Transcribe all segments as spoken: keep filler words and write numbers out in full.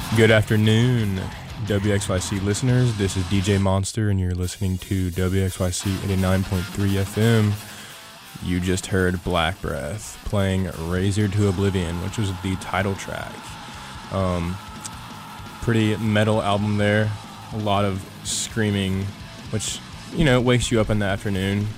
Good afternoon, W X Y C listeners. This is D J Monster, and you're listening to W X Y C eighty-nine point three F M. You just heard Black Breath playing Razor to Oblivion, which was the title track. Um, pretty metal album there. A lot of screaming, which, you know, wakes you up in the afternoon.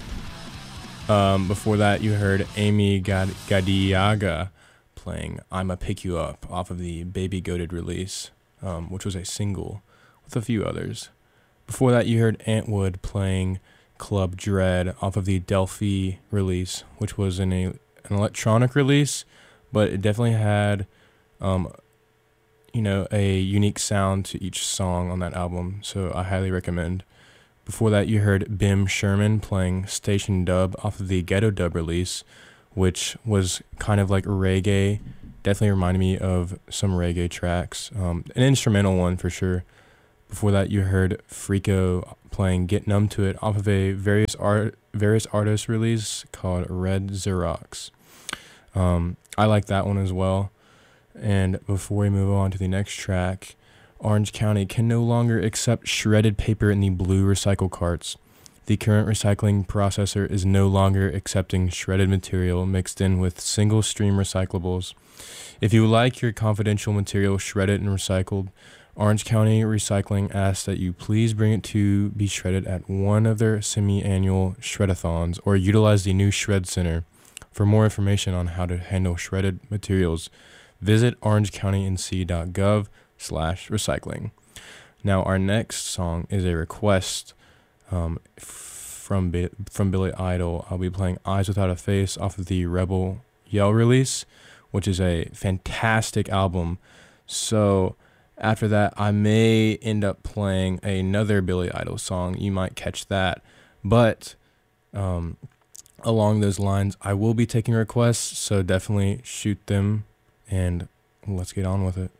Um, before that, you heard Amy Gad- Gadiaga playing I'ma Pick You Up off of the Baby Goated release, um, which was a single with a few others. Before that, you heard Antwood playing Club Dread off of the Delphi release, which was an, a, an electronic release, but it definitely had, um, you know, a unique sound to each song on that album, so I highly recommend. Before that, you heard Bim Sherman playing Station Dub off of the Ghetto Dub release, which was kind of like reggae. Definitely reminded me of some reggae tracks. Um, an instrumental one for sure. Before that, you heard Freako playing Get Numb to It off of a various art various artists release called Red Xerox. Um, I like that one as well. And before we move on to the next track, Orange County can no longer accept shredded paper in the blue recycle carts. The current recycling processor is no longer accepting shredded material mixed in with single-stream recyclables. If you would like your confidential material shredded and recycled, Orange County Recycling asks that you please bring it to be shredded at one of their semi-annual shredathons or utilize the new Shred Center. For more information on how to handle shredded materials, visit orangecounty.nc.gov slash recycling. Now, our next song is a request Um, from Bi- from Billy Idol. I'll be playing Eyes Without a Face off of the Rebel Yell release, which is a fantastic album. So after that, I may end up playing another Billy Idol song. You might catch that. But um, along those lines, I will be taking requests, so definitely shoot them, and let's get on with it.